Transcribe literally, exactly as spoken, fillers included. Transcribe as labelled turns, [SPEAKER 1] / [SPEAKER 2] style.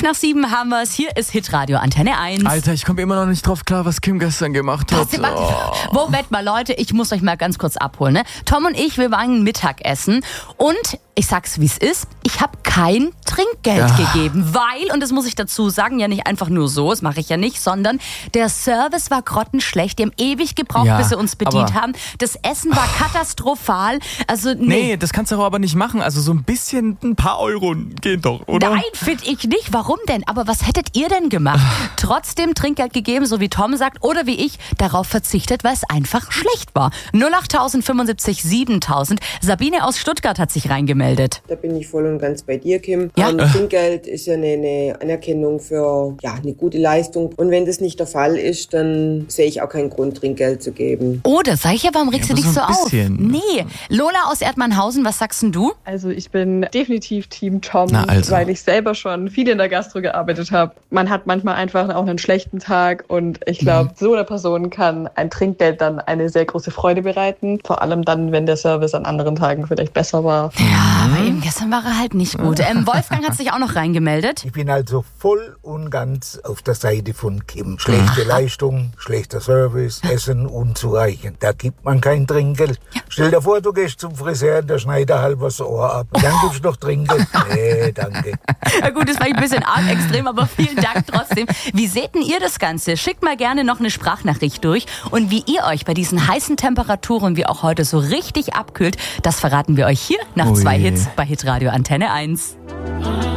[SPEAKER 1] nach sieben haben wir es. Hier ist Hitradio Antenne eins.
[SPEAKER 2] Alter, ich komme immer noch nicht drauf klar, was Kim gestern gemacht hat.
[SPEAKER 1] Oh. Moment mal, Leute, ich muss euch mal ganz kurz abholen. Ne? Tom und ich, wir waren Mittagessen und ich sag's, wie es ist, ich habe kein Trinkgeld
[SPEAKER 2] Ja.
[SPEAKER 1] gegeben, weil, und das muss ich dazu sagen, ja nicht einfach nur so, das mache ich ja nicht, sondern der Service war grottenschlecht, die haben ewig gebraucht,
[SPEAKER 2] Ja,
[SPEAKER 1] bis sie uns bedient
[SPEAKER 2] aber-
[SPEAKER 1] haben. Das Essen war katastrophal, also nee.
[SPEAKER 2] Nee, das kannst du aber nicht machen. Also so ein bisschen, ein paar Euro gehen doch, oder?
[SPEAKER 1] Nein, finde ich nicht. Warum denn? Aber was hättet ihr denn gemacht? Trotzdem Trinkgeld gegeben, so wie Tom sagt, oder wie ich, darauf verzichtet, weil es einfach schlecht war. null acht fünfundsiebzig siebentausend. Sabine aus Stuttgart hat sich reingemeldet.
[SPEAKER 3] Da bin ich voll und ganz bei dir, Kim.
[SPEAKER 1] Ja.
[SPEAKER 3] Ähm, Trinkgeld ist ja eine, eine Anerkennung für ja, eine gute Leistung. Und wenn das nicht der Fall ist, dann sehe ich auch keinen Grund, Trinkgeld zu geben.
[SPEAKER 1] Oder, sag ich ja, warum regst
[SPEAKER 2] Ja,
[SPEAKER 1] du dich
[SPEAKER 2] aber
[SPEAKER 1] so
[SPEAKER 2] so ein
[SPEAKER 1] auf?
[SPEAKER 2] bisschen.
[SPEAKER 1] Nee. Lola aus Erdmannhausen, was sagst denn du?
[SPEAKER 4] Also ich bin definitiv Team Tom,
[SPEAKER 2] Na also.
[SPEAKER 4] weil ich selber schon viel in der Gastro gearbeitet habe. Man hat manchmal einfach auch einen schlechten Tag und ich glaube,
[SPEAKER 2] Mhm.
[SPEAKER 4] so einer Person kann ein Trinkgeld dann eine sehr große Freude bereiten. Vor allem dann, wenn der Service an anderen Tagen vielleicht besser war.
[SPEAKER 1] Ja, aber eben gestern war er halt nicht gut. Ähm, Wolfgang hat sich auch noch reingemeldet.
[SPEAKER 5] Ich bin also voll und ganz auf der Seite von Kim. Schlechte Leistung, schlechter Service, Essen unzureichend. Da gibt man kein Trinkgeld. Stell dir vor, du gehst zum Friseur, der schneidet halb das Ohr ab. Dann gibst du noch Trinkgeld. Nee, danke.
[SPEAKER 1] Ja gut, das war ein bisschen arg extrem, aber vielen Dank trotzdem. Wie seht denn ihr das Ganze? Schickt mal gerne noch eine Sprachnachricht durch. Und wie ihr euch bei diesen heißen Temperaturen wie auch heute so richtig abkühlt, das verraten wir euch hier nach
[SPEAKER 2] Ui.
[SPEAKER 1] zwei Hits bei Hitradio Antenne eins.